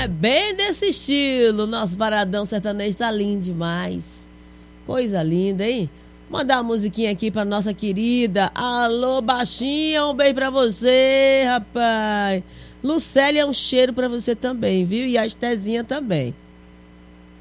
É bem desse estilo. Nosso paradão sertanejo tá lindo demais. Coisa linda, hein? Mandar uma musiquinha aqui pra nossa querida. Alô, baixinha, um beijo pra você, rapaz. Lucélia, um cheiro pra você também, viu? E a Estezinha também.